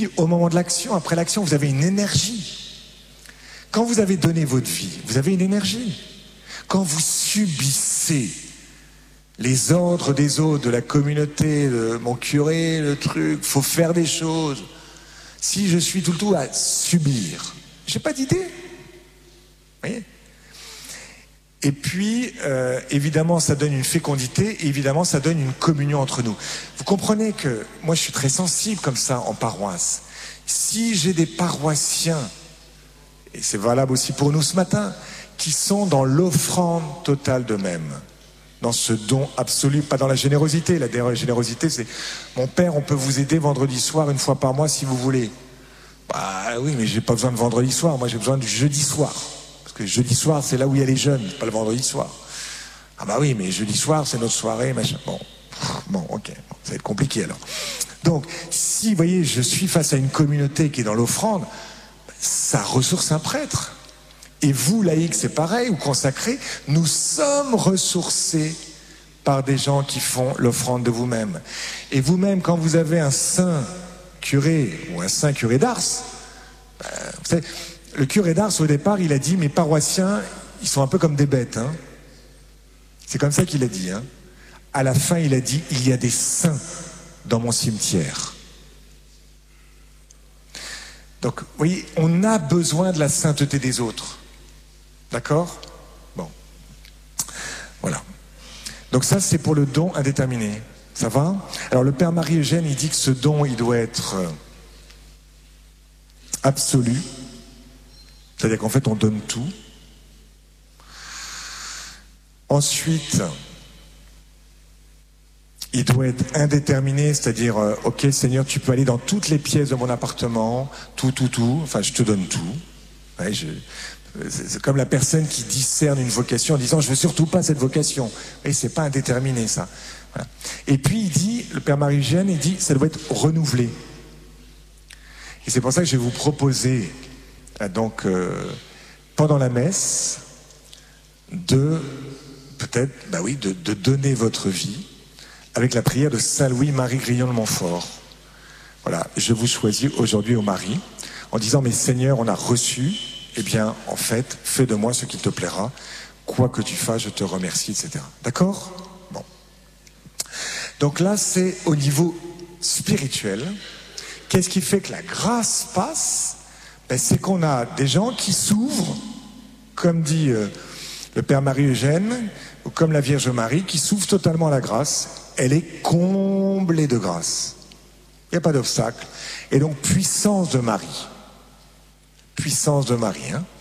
puis au moment de l'action, après l'action, vous avez une énergie. Quand vous avez donné votre vie, vous avez une énergie. Quand vous subissez les ordres des autres, de la communauté, de mon curé, le truc, faut faire des choses. Si je suis tout le temps à subir, j'ai pas d'idée. Vous voyez ? Et puis, évidemment, ça donne une fécondité, et évidemment, ça donne une communion entre nous. Vous comprenez que moi, je suis très sensible comme ça en paroisse. Si j'ai des paroissiens, et c'est valable aussi pour nous ce matin, qui sont dans l'offrande totale d'eux-mêmes, dans ce don absolu, pas dans la générosité. La générosité, c'est « Mon père, on peut vous aider vendredi soir, une fois par mois, si vous voulez. » Bah oui, mais j'ai pas besoin de vendredi soir, moi j'ai besoin du jeudi soir. Parce que jeudi soir, c'est là où il y a les jeunes, pas le vendredi soir. Ah bah oui, mais jeudi soir, c'est notre soirée, machin. Bon, ok, bon, ça va être compliqué alors. Donc, si, vous voyez, je suis face à une communauté qui est dans l'offrande, ça ressource un prêtre. Et vous, laïcs, c'est pareil, ou consacrés, nous sommes ressourcés par des gens qui font l'offrande de vous-même. Et vous-même, quand vous avez un saint curé, ou un saint curé d'Ars, vous savez, le curé d'Ars, au départ, il a dit, mes paroissiens, ils sont un peu comme des bêtes. Hein. C'est comme ça qu'il a dit. Hein. À la fin, il a dit, il y a des saints dans mon cimetière. Donc, vous voyez, on a besoin de la sainteté des autres. D'accord ? Bon. Voilà. Donc ça, c'est pour le don indéterminé. Ça va ? Alors, le Père Marie-Eugène, il dit que ce don, il doit être absolu. C'est-à-dire qu'en fait, on donne tout. Ensuite, il doit être indéterminé, c'est-à-dire, ok, Seigneur, tu peux aller dans toutes les pièces de mon appartement, tout, enfin, je te donne tout. Ouais, c'est comme la personne qui discerne une vocation en disant, je veux surtout pas cette vocation. Et c'est pas indéterminé, ça. Voilà. Et puis, il dit, le Père Marie-Eugène, il dit, ça doit être renouvelé. Et c'est pour ça que je vais vous proposer, donc, pendant la messe, de donner votre vie avec la prière de Saint Louis-Marie Grillon de Montfort. Voilà, je vous choisis aujourd'hui au Marie, en disant, mais Seigneur, on a reçu, eh bien, en fait, fais de moi ce qu'il te plaira, quoi que tu fasses, je te remercie, etc. D'accord ? Bon. Donc là, c'est au niveau spirituel. Qu'est-ce qui fait que la grâce passe ? C'est qu'on a des gens qui s'ouvrent, comme dit le Père Marie-Eugène, ou comme la Vierge Marie, qui s'ouvre totalement à la grâce. Elle est comblée de grâce. Il n'y a pas d'obstacle. Et donc, puissance de Marie. Puissance de Marie. Hein.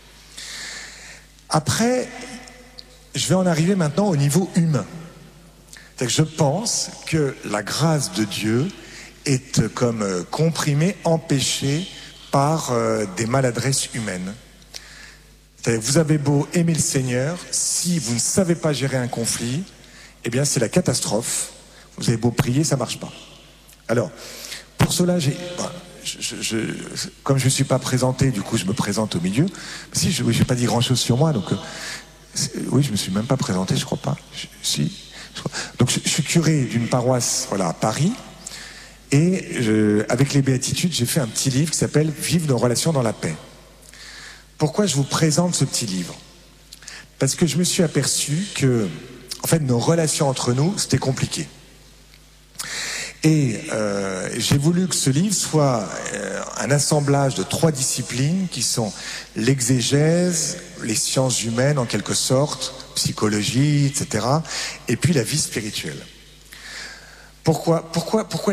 Après, je vais en arriver maintenant au niveau humain. C'est-à-dire que je pense que la grâce de Dieu est comme comprimée, empêchée par des maladresses humaines. C'est-à-dire que vous avez beau aimer le Seigneur, si vous ne savez pas gérer un conflit, eh bien c'est la catastrophe. Vous avez beau prier, ça ne marche pas. Alors, pour cela, comme je ne suis pas présenté, du coup je me présente au milieu. Si, je n'ai pas dit grand-chose sur moi, donc oui, je ne me suis même pas présenté, je ne crois pas. Donc je suis curé d'une paroisse, voilà, à Paris. Et avec les béatitudes, j'ai fait un petit livre qui s'appelle « Vivre nos relations dans la paix ». Pourquoi je vous présente ce petit livre ? Parce que je me suis aperçu que, en fait, nos relations entre nous, c'était compliqué. Et j'ai voulu que ce livre soit un assemblage de 3 disciplines qui sont l'exégèse, les sciences humaines en quelque sorte, psychologie, etc. Et puis la vie spirituelle. Pourquoi l'exégèse ?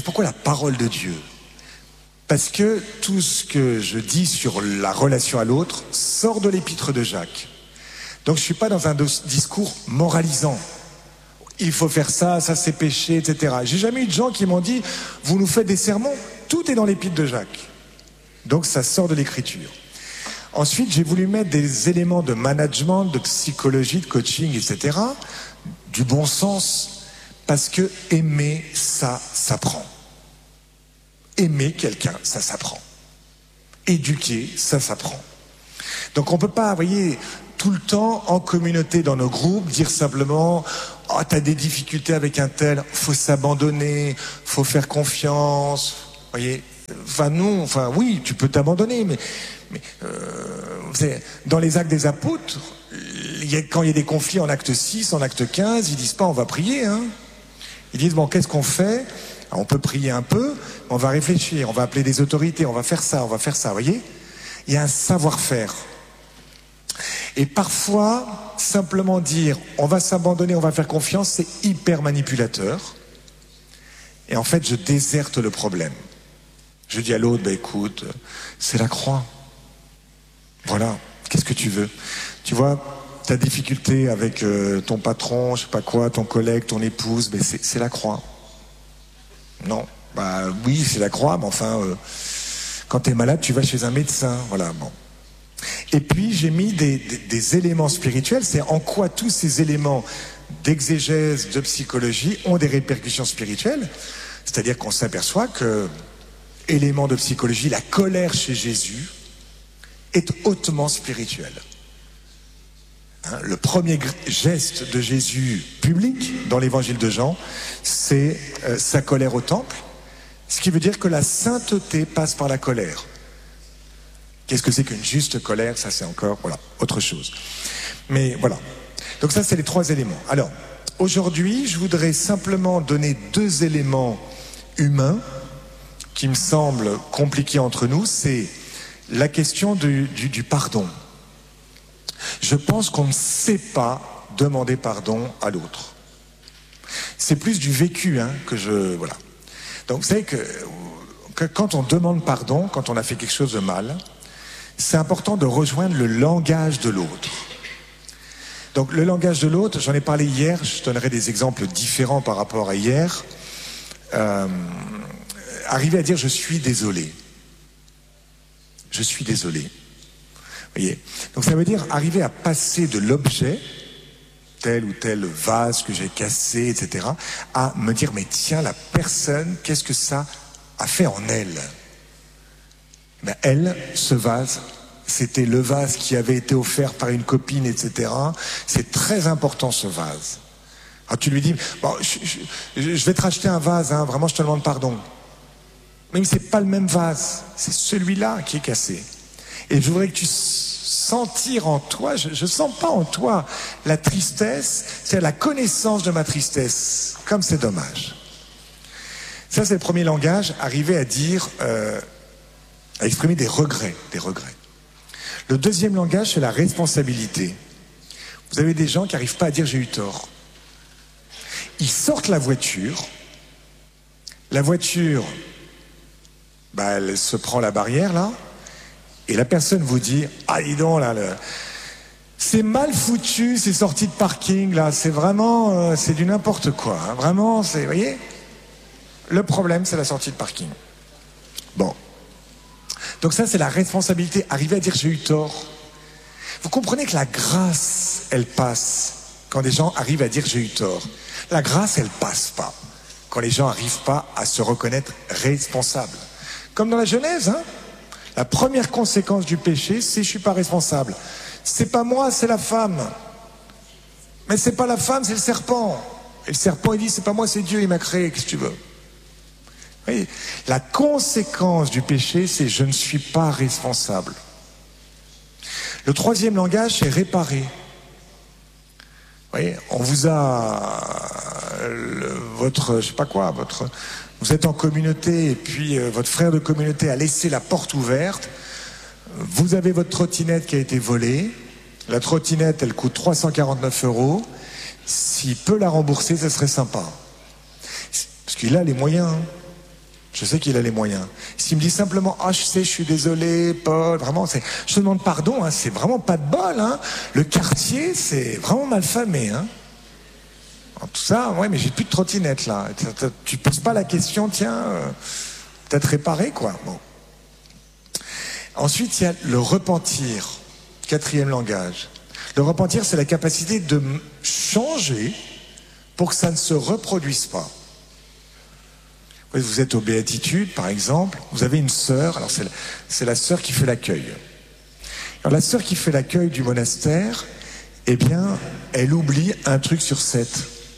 Pourquoi la parole de Dieu ? Parce que tout ce que je dis sur la relation à l'autre sort de l'épître de Jacques. Donc je ne suis pas dans un discours moralisant. Il faut faire ça, ça c'est péché, etc. J'ai jamais eu de gens qui m'ont dit, vous nous faites des sermons, tout est dans l'épître de Jacques. Donc ça sort de l'écriture. Ensuite, j'ai voulu mettre des éléments de management, de psychologie, de coaching, etc. Du bon sens. Parce que aimer, ça s'apprend. Aimer quelqu'un, ça s'apprend. Éduquer, ça s'apprend. Donc on ne peut pas, vous voyez, tout le temps, en communauté, dans nos groupes, dire simplement « Oh, t'as des difficultés avec un tel, faut s'abandonner, faut faire confiance. » Vous voyez, enfin non, enfin oui, tu peux t'abandonner, mais dans les actes des apôtres, quand il y a des conflits en acte 6, en acte 15, ils disent pas on va prier, hein. Ils disent bon, qu'est-ce qu'on fait? Alors, on peut prier un peu, on va réfléchir, on va appeler des autorités, on va faire ça, vous voyez? Il y a un savoir-faire. Et parfois, simplement dire on va s'abandonner, on va faire confiance, c'est hyper manipulateur. Et en fait, je déserte le problème. Je dis à l'autre, bah écoute, c'est la croix. Voilà, qu'est-ce que tu veux? Tu vois, ta difficulté avec ton patron, je sais pas quoi, ton collègue, ton épouse, mais c'est la croix. Non, bah oui, c'est la croix, mais enfin, quand tu es malade, tu vas chez un médecin, voilà, bon. Et puis, j'ai mis des éléments spirituels, c'est en quoi tous ces éléments d'exégèse, de psychologie ont des répercussions spirituelles. C'est-à-dire qu'on s'aperçoit que, élément de psychologie, la colère chez Jésus est hautement spirituelle. Hein, le premier geste de Jésus public dans l'évangile de Jean, c'est sa colère au temple, ce qui veut dire que la sainteté passe par la colère. Qu'est-ce que c'est qu'une juste colère? Ça, c'est encore, voilà, autre chose. Mais voilà. Donc ça, c'est les 3 éléments. Alors, aujourd'hui, je voudrais simplement donner 2 éléments humains qui me semblent compliqués entre nous. C'est la question du pardon. Je pense qu'on ne sait pas demander pardon à l'autre. C'est plus du vécu, hein, voilà. Donc, vous savez que quand on demande pardon, quand on a fait quelque chose de mal, c'est important de rejoindre le langage de l'autre. Donc le langage de l'autre, j'en ai parlé hier, je donnerai des exemples différents par rapport à hier. Arriver à dire je suis désolé. Je suis désolé. Vous voyez? Donc ça veut dire arriver à passer de l'objet, tel ou tel vase que j'ai cassé, etc., à me dire mais tiens, la personne, qu'est-ce que ça a fait en elle? Ben elle, ce vase, c'était le vase qui avait été offert par une copine, etc. C'est très important, ce vase. Alors tu lui dis, bon, je vais te racheter un vase, hein, vraiment je te demande pardon. Mais c'est pas le même vase, c'est celui-là qui est cassé. Et je voudrais que tu sentir en toi, je sens pas en toi la tristesse, c'est la connaissance de ma tristesse. Comme c'est dommage. Ça, c'est le premier langage, arriver à dire, à exprimer des regrets. Le deuxième langage, c'est la responsabilité. Vous avez des gens qui n'arrivent pas à dire j'ai eu tort. Ils sortent la voiture, bah, elle se prend la barrière là, et la personne vous dit ah dis donc là, c'est mal foutu ces sorties de parking là, c'est vraiment c'est du n'importe quoi, hein. Vraiment, vous voyez, le problème c'est la sortie de parking. Bon. Donc ça, c'est la responsabilité, arriver à dire j'ai eu tort. Vous comprenez que la grâce, elle passe quand les gens arrivent à dire j'ai eu tort. La grâce, elle passe pas quand les gens n'arrivent pas à se reconnaître responsables. Comme dans la Genèse, hein. La première conséquence du péché, c'est je suis pas responsable. C'est pas moi, c'est la femme. Mais c'est pas la femme, c'est le serpent. Et le serpent, il dit c'est pas moi, c'est Dieu, il m'a créé, qu'est-ce que tu veux? Oui, la conséquence du péché, c'est je ne suis pas responsable. Le troisième langage, c'est réparer. Vous voyez, on vous a vous êtes en communauté et puis votre frère de communauté a laissé la porte ouverte. Vous avez votre trottinette qui a été volée. La trottinette, elle coûte 349 €. S'il peut la rembourser, ça serait sympa. Parce qu'il a les moyens. Hein. Je sais qu'il a les moyens. S'il me dit simplement « Ah, je sais, je suis désolé, Paul, vraiment, je te demande pardon, hein, c'est vraiment pas de bol, hein. Le quartier, c'est vraiment mal famé, hein. » Tout ça, ouais, mais j'ai plus de trottinette, là. Tu poses pas la question, tiens, peut-être réparer, quoi. Bon. Ensuite, il y a le repentir. 4e langage. Le repentir, c'est la capacité de changer pour que ça ne se reproduise pas. Vous êtes aux Béatitudes, par exemple, vous avez une sœur, alors c'est la sœur qui fait l'accueil. Alors la sœur qui fait l'accueil du monastère, eh bien, elle oublie un truc sur 7.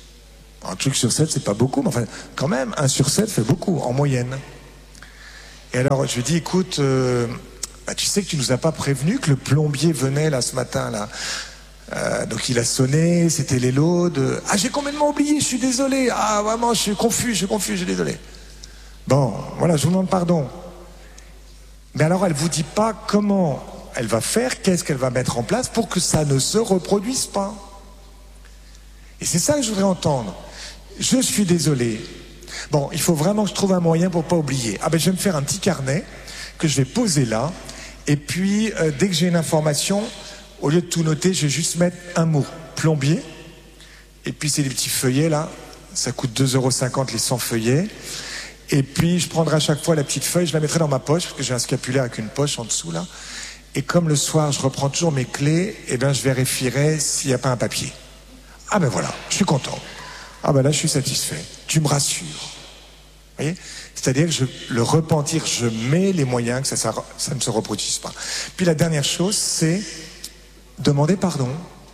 Un truc sur 7, c'est pas beaucoup, mais enfin, quand même, 1 sur 7 fait beaucoup, en moyenne. Et alors je lui dis, écoute, tu sais que tu nous as pas prévenu que le plombier venait là ce matin là. Donc il a sonné, c'était les laudes. Ah, j'ai complètement oublié, je suis désolé. Ah, vraiment, je suis confus, je suis désolé. Bon, voilà, je vous demande pardon. Mais alors elle vous dit pas comment elle va faire, qu'est-ce qu'elle va mettre en place pour que ça ne se reproduise pas. Et c'est ça que je voudrais entendre. Je suis désolé. Bon, il faut vraiment que je trouve un moyen pour pas oublier. Ah ben je vais me faire un petit carnet que je vais poser là. Et puis dès que j'ai une information, au lieu de tout noter, je vais juste mettre un mot, plombier. Et puis c'est des petits feuillets là. Ça coûte 2,50 € les 100 feuillets. Et puis je prendrai à chaque fois la petite feuille, je la mettrai dans ma poche, parce que j'ai un scapulaire avec une poche en dessous là. Et comme le soir je reprends toujours mes clés, eh bien je vérifierai s'il n'y a pas un papier. Ah ben voilà, je suis content. Ah ben là je suis satisfait. Tu me rassures. Vous voyez ? C'est-à-dire que le repentir, je mets les moyens que ça ne se reproduise pas. Puis la dernière chose, c'est demander pardon.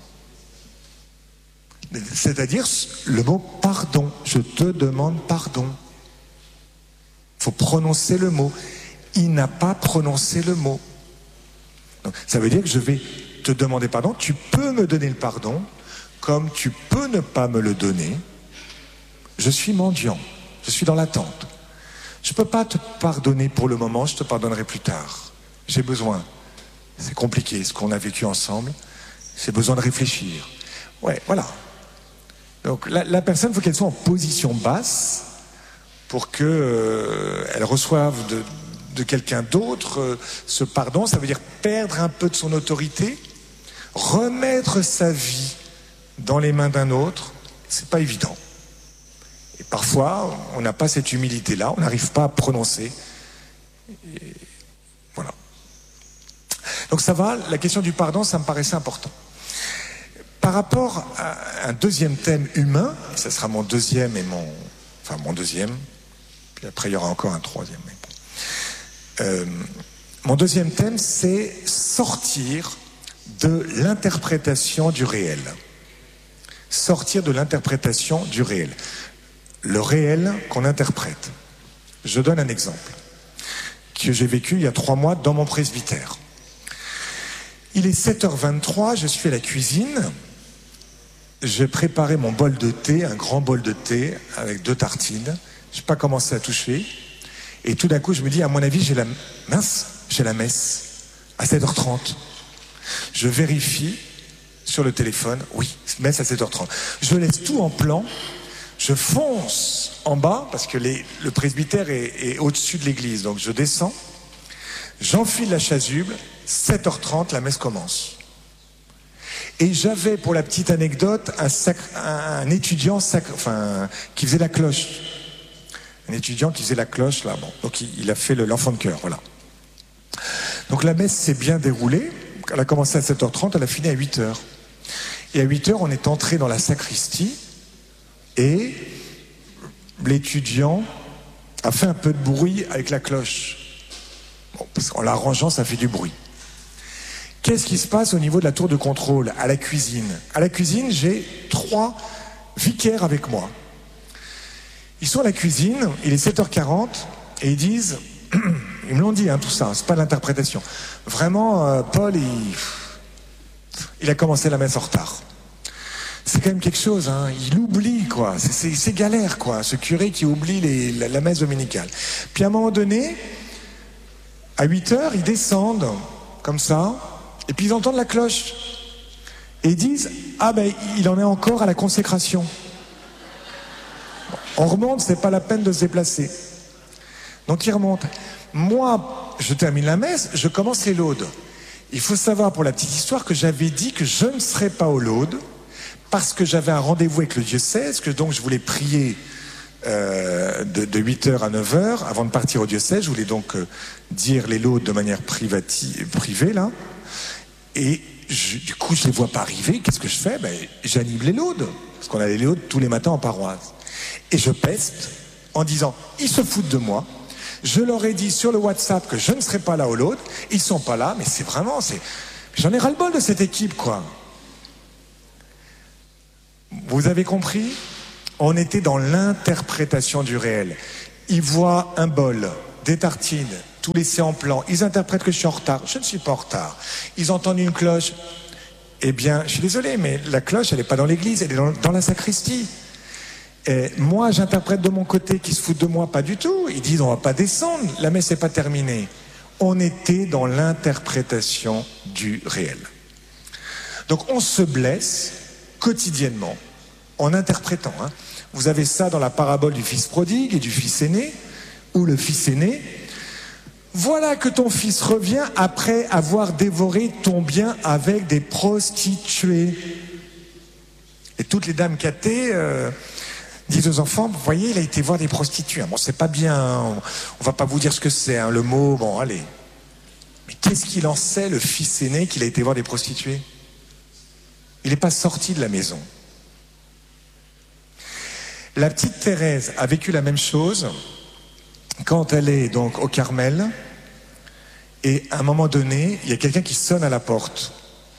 C'est-à-dire le mot pardon. Je te demande pardon. Il faut prononcer le mot. Il n'a pas prononcé le mot. Donc, ça veut dire que je vais te demander pardon. Tu peux me donner le pardon, comme tu peux ne pas me le donner. Je suis mendiant. Je suis dans l'attente. Je ne peux pas te pardonner pour le moment, je te pardonnerai plus tard. J'ai besoin. C'est compliqué ce qu'on a vécu ensemble. J'ai besoin de réfléchir. Ouais, voilà. Donc la personne, il faut qu'elle soit en position basse pour qu'elle reçoive de quelqu'un d'autre ce pardon. Ça veut dire perdre un peu de son autorité, remettre sa vie dans les mains d'un autre. C'est pas évident. Et parfois, on n'a pas cette humilité-là, on n'arrive pas à prononcer. Et voilà. Donc ça va, la question du pardon, ça me paraissait important. Par rapport à un deuxième thème humain, et ça sera mon deuxième et mon deuxième, puis après il y aura encore un troisième. Mon deuxième thème, c'est sortir de l'interprétation du réel. Sortir de l'interprétation du réel. Le réel qu'on interprète. Je donne un exemple que j'ai vécu il y a 3 mois dans mon presbytère. Il est 7h23, je suis à la cuisine. J'ai préparé mon bol de thé, un grand bol de thé avec 2 tartines. Je n'ai pas commencé à toucher. Et tout d'un coup, je me dis, à mon avis, j'ai la messe à 7h30. Je vérifie sur le téléphone, oui, messe à 7h30. Je laisse tout en plan. Je fonce en bas, parce que le presbytère est au-dessus de l'église. Donc je descends, j'enfile la chasuble, 7h30, la messe commence. Et j'avais, pour la petite anecdote, un étudiant qui faisait la cloche. Un étudiant qui faisait la cloche, là. Bon, donc il a fait l'enfant de chœur, voilà. Donc la messe s'est bien déroulée. Elle a commencé à 7h30, elle a fini à 8h. Et à 8h, on est entré dans la sacristie. Et l'étudiant a fait un peu de bruit avec la cloche. Bon, parce qu'en l'arrangeant, ça fait du bruit. Qu'est-ce qui se passe au niveau de la tour de contrôle, à la cuisine ? À la cuisine, j'ai 3 vicaires avec moi. Ils sont à la cuisine, il est 7h40, et ils disent, ils me l'ont dit, tout ça, c'est pas de l'interprétation. Vraiment, Paul, il a commencé la messe en retard. C'est quand même quelque chose, il oublie, quoi. C'est galère, quoi, ce curé qui oublie la messe dominicale. Puis à un moment donné, à 8h, ils descendent, comme ça, et puis ils entendent la cloche. Et ils disent, il en est encore à la consécration. On remonte, c'est pas la peine de se déplacer. Donc ils remontent. Moi, je termine la messe, je commence les laudes. Il faut savoir, pour la petite histoire, que j'avais dit que je ne serais pas aux laudes, parce que j'avais un rendez-vous avec le diocèse, que donc je voulais prier de 8h à 9h, avant de partir au diocèse. Je voulais donc dire les laudes de manière privée, là. Et du coup, je ne les vois pas arriver. Qu'est-ce que je fais ? J'anime les laudes, parce qu'on a les laudes tous les matins en paroisse. Et je peste en disant, ils se foutent de moi. Je leur ai dit sur le WhatsApp que je ne serais pas là aux laudes. Ils ne sont pas là, mais j'en ai ras-le-bol de cette équipe, quoi. Vous avez compris ? On était dans l'interprétation du réel. Ils voient un bol des tartines, tout laissé en plan. Ils interprètent que je suis en retard. Je ne suis pas en retard. Ils entendent une cloche. Eh bien, je suis désolé, mais la cloche, elle n'est pas dans l'église, elle est dans la sacristie. Et moi, j'interprète de mon côté qu'ils se foutent de moi, pas du tout. Ils disent, on va pas descendre, la messe n'est pas terminée. On était dans l'interprétation du réel. Donc, on se blesse quotidiennement en interprétant. Vous avez ça dans la parabole du fils prodigue et du fils aîné, où le fils aîné, voilà que ton fils revient après avoir dévoré ton bien avec des prostituées. Et toutes les dames catées disent aux enfants, vous voyez, il a été voir des prostituées. Bon, c'est pas bien, on va pas vous dire ce que c'est, le mot, bon, allez. Mais qu'est-ce qu'il en sait, le fils aîné, qu'il a été voir des prostituées? Il n'est pas sorti de la maison. La petite Thérèse a vécu la même chose quand elle est donc au Carmel, et à un moment donné, il y a quelqu'un qui sonne à la porte.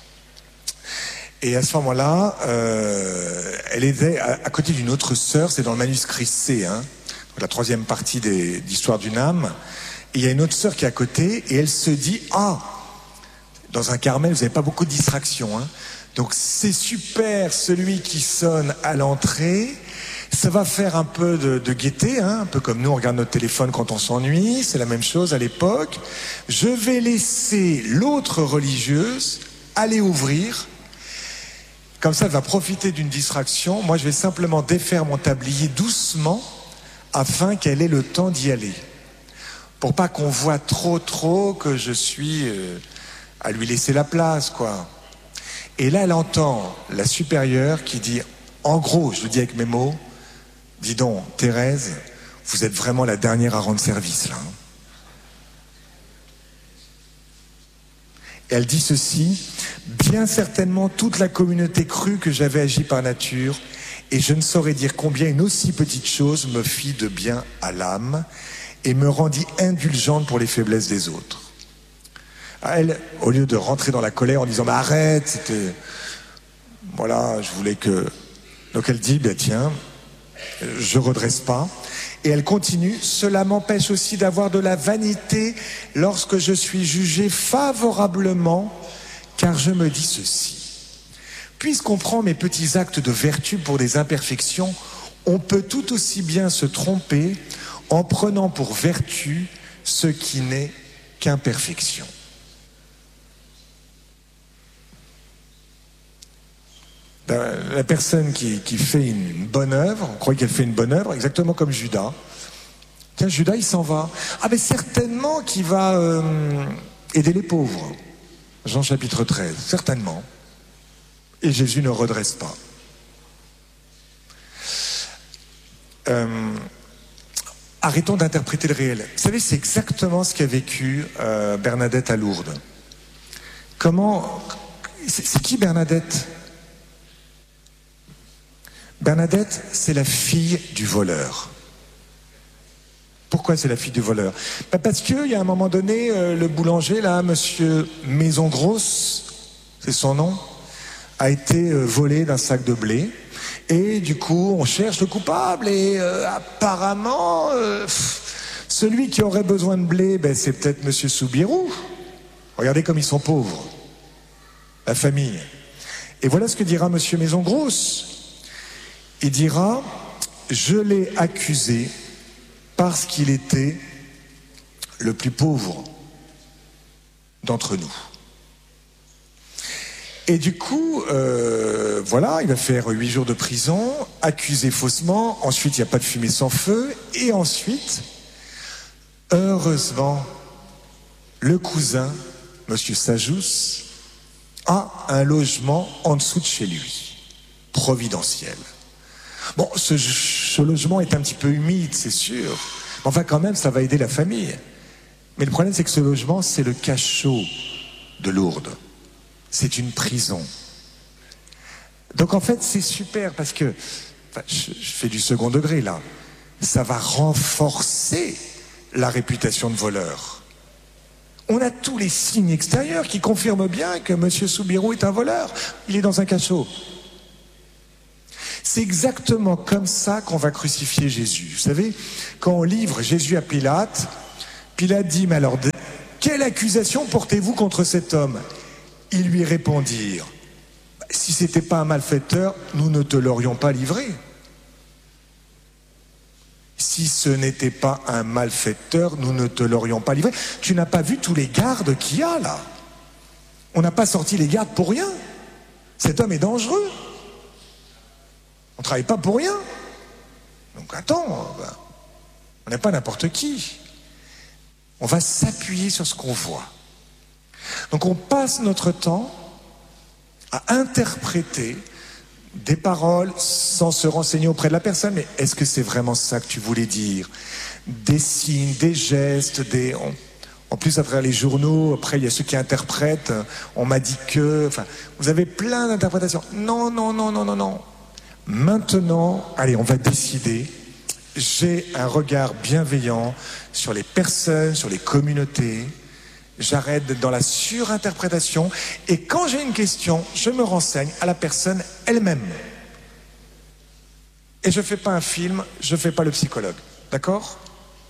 Et à ce moment-là, elle était à côté d'une autre sœur, c'est dans le manuscrit C, la 3e partie d'Histoire d'une âme. Et il y a une autre sœur qui est à côté, et elle se dit, dans un Carmel, vous n'avez pas beaucoup de distractions, donc c'est super, celui qui sonne à l'entrée, ça va faire un peu de gaieté, un peu comme nous on regarde notre téléphone quand on s'ennuie, c'est la même chose à l'époque. Je vais laisser l'autre religieuse aller ouvrir, comme ça elle va profiter d'une distraction, moi je vais simplement défaire mon tablier doucement, afin qu'elle ait le temps d'y aller. Pour pas qu'on voit trop que je suis à lui laisser la place, quoi. Et là, elle entend la supérieure qui dit, en gros, je le dis avec mes mots, dis donc, Thérèse, vous êtes vraiment la dernière à rendre service, là. Et elle dit ceci, bien certainement toute la communauté crut que j'avais agi par nature, et je ne saurais dire combien une aussi petite chose me fit de bien à l'âme, et me rendit indulgente pour les faiblesses des autres. Elle, au lieu de rentrer dans la colère en disant, mais arrête, c'était... Voilà, je voulais que... Donc elle dit, tiens, je redresse pas. Et elle continue, cela m'empêche aussi d'avoir de la vanité lorsque je suis jugé favorablement, car je me dis ceci. Puisqu'on prend mes petits actes de vertu pour des imperfections, on peut tout aussi bien se tromper en prenant pour vertu ce qui n'est qu'imperfection. La personne qui fait une bonne œuvre, on croit qu'elle fait une bonne œuvre, exactement comme Judas. Tiens, Judas, il s'en va. Mais certainement qu'il va aider les pauvres. Jean chapitre 13, certainement. Et Jésus ne redresse pas. Arrêtons d'interpréter le réel. Vous savez, c'est exactement ce qu'a vécu Bernadette à Lourdes. C'est qui Bernadette ? Bernadette, c'est la fille du voleur. Pourquoi c'est la fille du voleur ? Parce qu'il y a un moment donné, le boulanger, là, monsieur Maison Grosse, c'est son nom, a été volé d'un sac de blé. Et du coup, on cherche le coupable. Et apparemment, celui qui aurait besoin de blé, c'est peut-être monsieur Soubirou. Regardez comme ils sont pauvres, la famille. Et voilà ce que dira monsieur Maison Grosse. Il dira, je l'ai accusé parce qu'il était le plus pauvre d'entre nous. Et du coup, voilà, il va faire 8 jours de prison, accusé faussement, ensuite il n'y a pas de fumée sans feu, et ensuite, heureusement, le cousin, monsieur Sajous, a un logement en dessous de chez lui, providentiel. Bon, ce logement est un petit peu humide, c'est sûr. Mais enfin, quand même, ça va aider la famille. Mais le problème, c'est que ce logement, c'est le cachot de Lourdes. C'est une prison. Donc, en fait, c'est super parce que... je fais du second degré, là. Ça va renforcer la réputation de voleur. On a tous les signes extérieurs qui confirment bien que M. Soubirou est un voleur. Il est dans un cachot. C'est exactement comme ça qu'on va crucifier Jésus. Vous savez, quand on livre Jésus à Pilate, Pilate dit, mais alors, quelle accusation portez-vous contre cet homme? Ils lui répondirent, si ce n'était pas un malfaiteur, nous ne te l'aurions pas livré. Si ce n'était pas un malfaiteur, nous ne te l'aurions pas livré. Tu n'as pas vu tous les gardes qu'il y a là? On n'a pas sorti les gardes pour rien. Cet homme est dangereux. On ne travaille pas pour rien. Donc attends, on n'est pas n'importe qui. On va s'appuyer sur ce qu'on voit. Donc on passe notre temps à interpréter des paroles sans se renseigner auprès de la personne. Mais est-ce que c'est vraiment ça que tu voulais dire? Des signes, des gestes, En plus, à travers les journaux, après, il y a ceux qui interprètent. On m'a dit que... Enfin, vous avez plein d'interprétations. Non, non, non, non, non, non. Maintenant, allez, on va décider. J'ai un regard bienveillant sur les personnes, sur les communautés. J'arrête d'être dans la surinterprétation. Et quand j'ai une question, je me renseigne à la personne elle-même. Et je ne fais pas un film, je ne fais pas le psychologue. D'accord ?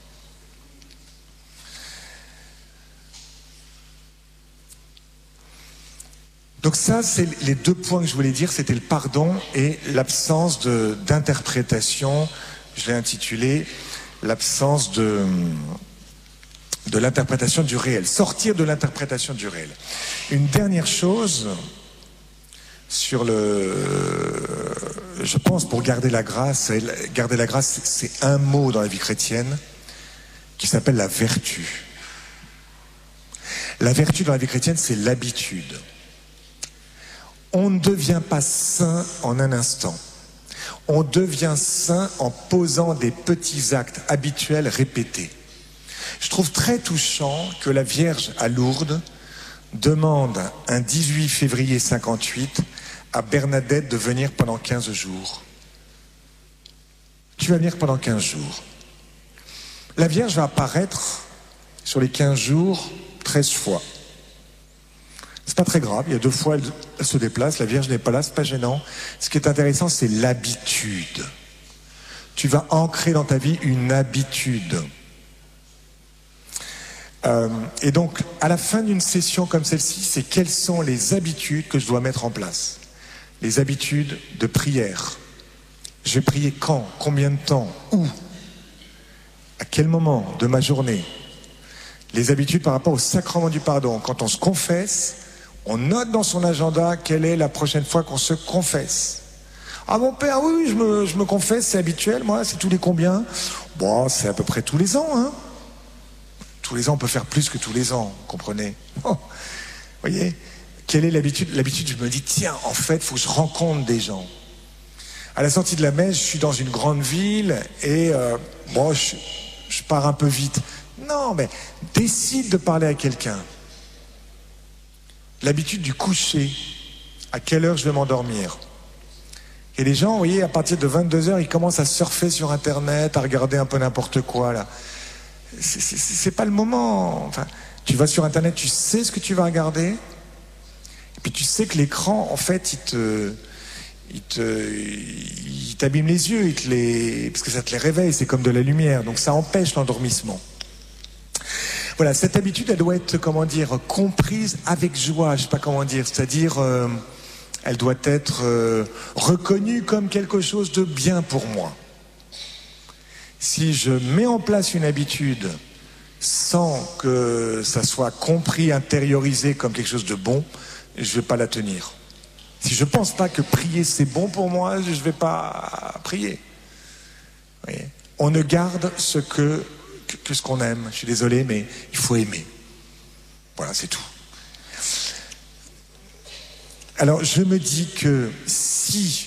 Donc ça, c'est les deux points que je voulais dire, c'était le pardon et l'absence d'interprétation. Je l'ai intitulé « L'absence de l'interprétation du réel ». Sortir de l'interprétation du réel. Une dernière chose sur je pense pour garder la grâce, c'est un mot dans la vie chrétienne qui s'appelle la vertu. La vertu dans la vie chrétienne, c'est l'habitude. On ne devient pas saint en un instant. On devient saint en posant des petits actes habituels répétés. Je trouve très touchant que la Vierge à Lourdes demande un 18 février 58 à Bernadette de venir pendant 15 jours. Tu vas venir pendant 15 jours. La Vierge va apparaître sur les 15 jours 13 fois. C'est pas très grave, il y a 2 fois elle se déplace, la Vierge n'est pas là, c'est pas gênant. Ce qui est intéressant, c'est l'habitude. Tu vas ancrer dans ta vie une habitude. Et donc, à la fin d'une session comme celle-ci, c'est quelles sont les habitudes que je dois mettre en place. Les habitudes de prière. Je vais prier quand? Combien de temps? Où? À quel moment de ma journée? Les habitudes par rapport au sacrement du pardon. Quand on se confesse, on note dans son agenda quelle est la prochaine fois qu'on se confesse. Ah mon père, oui, je me confesse, c'est habituel, moi, c'est tous les combien? Bon, c'est à peu près tous les ans, hein. Tous les ans, on peut faire plus que tous les ans, vous comprenez? Oh, voyez? Quelle est l'habitude? L'habitude, je me dis, tiens, en fait, il faut que je rencontre des gens. À la sortie de la messe, je suis dans une grande ville et bon, je pars un peu vite. Non, mais décide de parler à quelqu'un. L'habitude du coucher. À quelle heure je vais m'endormir? Et les gens, vous voyez, à partir de 22h, ils commencent à surfer sur Internet, à regarder un peu n'importe quoi, là. C'est pas le moment. Enfin, tu vas sur Internet, tu sais ce que tu vas regarder. Et puis tu sais que l'écran, en fait, il t'abîme les yeux, parce que ça te les réveille, c'est comme de la lumière. Donc ça empêche l'endormissement. Voilà, cette habitude, elle doit être, comment dire, comprise avec joie, je sais pas comment dire, c'est-à-dire, elle doit être reconnue comme quelque chose de bien pour moi. Si je mets en place une habitude sans que ça soit compris, intériorisé comme quelque chose de bon, je ne vais pas la tenir. Si je ne pense pas que prier c'est bon pour moi, je ne vais pas prier. Vous voyez ? On ne garde ce que ce qu'on aime. Je suis désolé, mais il faut aimer. Voilà, c'est tout. Alors, je me dis que si,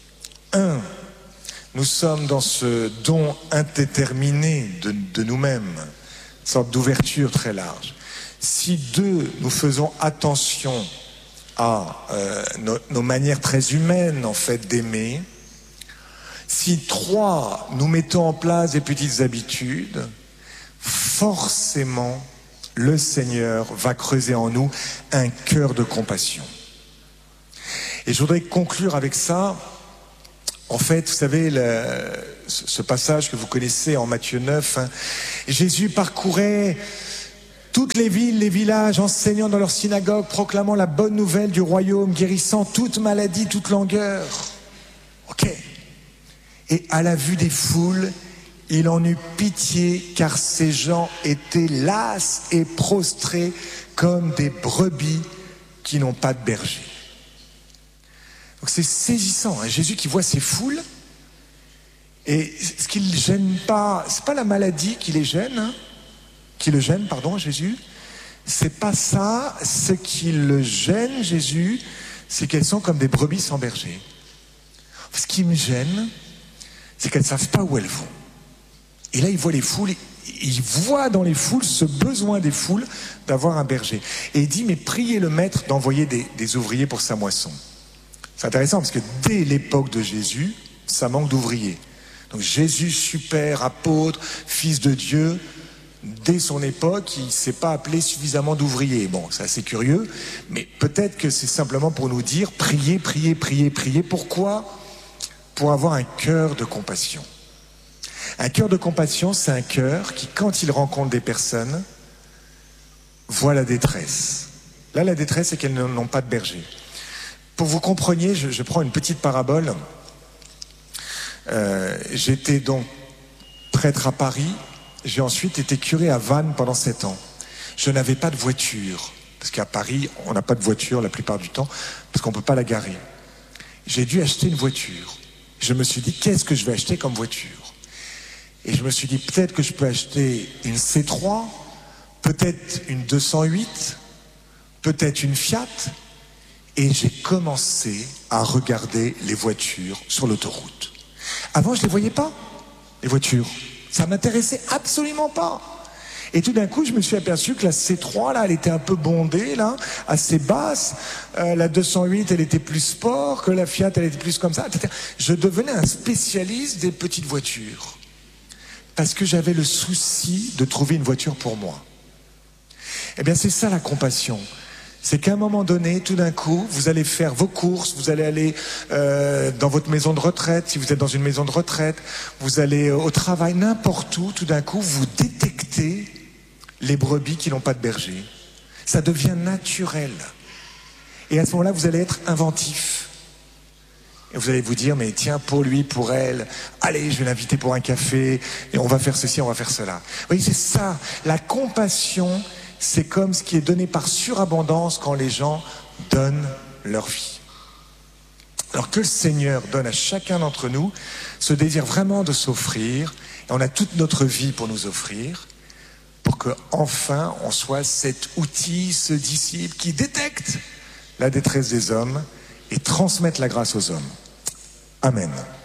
nous sommes dans ce don indéterminé de nous-mêmes, une sorte d'ouverture très large. Si 2, nous faisons attention à nos manières très humaines, en fait, d'aimer. Si 3, nous mettons en place des petites habitudes, forcément, le Seigneur va creuser en nous un cœur de compassion. Et je voudrais conclure avec ça. En fait, vous savez, ce passage que vous connaissez en Matthieu 9, hein, Jésus parcourait toutes les villes, les villages, enseignant dans leurs synagogues, proclamant la bonne nouvelle du royaume, guérissant toute maladie, toute langueur. Ok. Et à la vue des foules, il en eut pitié, car ces gens étaient las et prostrés comme des brebis qui n'ont pas de berger. Donc c'est saisissant, hein, Jésus qui voit ces foules, et ce qui ne le gêne pas, c'est pas la maladie qui les gêne, hein, qui le gêne, pardon, Jésus, c'est pas ça. Ce qui le gêne, Jésus, c'est qu'elles sont comme des brebis sans berger. Ce qui me gêne, c'est qu'elles ne savent pas où elles vont. Et là, il voit les foules, il voit dans les foules ce besoin des foules d'avoir un berger. Et il dit, mais priez le maître d'envoyer des ouvriers pour sa moisson. C'est intéressant parce que dès l'époque de Jésus, ça manque d'ouvriers. Donc Jésus, super apôtre, fils de Dieu, dès son époque, il ne s'est pas appelé suffisamment d'ouvriers. Bon, c'est assez curieux, mais peut-être que c'est simplement pour nous dire, priez, priez, priez, priez. Pourquoi ? Pour avoir un cœur de compassion. Un cœur de compassion, c'est un cœur qui, quand il rencontre des personnes, voit la détresse. Là, la détresse, c'est qu'elles n'ont pas de berger. Pour que vous compreniez, je prends une petite parabole. J'étais donc prêtre à Paris. J'ai ensuite été curé à Vannes pendant 7 ans. Je n'avais pas de voiture, parce qu'à Paris, on n'a pas de voiture la plupart du temps, parce qu'on ne peut pas la garer. J'ai dû acheter une voiture. Je me suis dit, qu'est-ce que je vais acheter comme voiture ? Et je me suis dit, peut-être que je peux acheter une C3, peut-être une 208, peut-être une Fiat. Et j'ai commencé à regarder les voitures sur l'autoroute. Avant, je ne les voyais pas, les voitures. Ça ne m'intéressait absolument pas. Et tout d'un coup, je me suis aperçu que la C3, là, elle était un peu bondée, là, assez basse. La 208, elle était plus sport, que la Fiat, elle était plus comme ça, etc. Je devenais un spécialiste des petites voitures. Parce que j'avais le souci de trouver une voiture pour moi. Eh bien, c'est ça la compassion. C'est qu'à un moment donné, tout d'un coup, vous allez faire vos courses, vous allez aller dans votre maison de retraite, si vous êtes dans une maison de retraite, vous allez au travail, n'importe où, tout d'un coup, vous détectez les brebis qui n'ont pas de berger. Ça devient naturel. Et à ce moment-là, vous allez être inventif. Et vous allez vous dire, mais tiens, pour lui, pour elle, allez, je vais l'inviter pour un café, et on va faire ceci, on va faire cela. Vous voyez, c'est ça, la compassion. C'est comme ce qui est donné par surabondance quand les gens donnent leur vie. Alors que le Seigneur donne à chacun d'entre nous ce désir vraiment de s'offrir, et on a toute notre vie pour nous offrir, pour qu'enfin on soit cet outil, ce disciple qui détecte la détresse des hommes et transmette la grâce aux hommes. Amen.